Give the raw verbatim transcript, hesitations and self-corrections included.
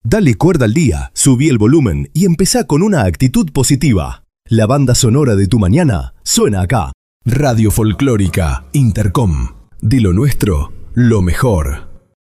Dale cuerda al día, subí el volumen y empezá con una actitud positiva. La banda sonora de tu mañana suena acá. Radio Folclórica Intercom. De lo nuestro, lo mejor.